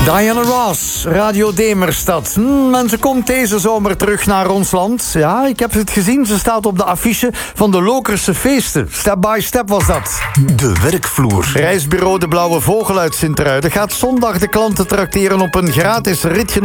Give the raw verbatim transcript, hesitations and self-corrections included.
Diana Ross, Radio Demerstad. Hm, en ze komt deze zomer terug naar ons land. Ja, ik heb het gezien. Ze staat op de affiche van de Lokerse feesten. Step by step was dat. De werkvloer. Reisbureau De Blauwe Vogel uit Sint-Truiden gaat zondag de klanten trakteren op een gratis ritje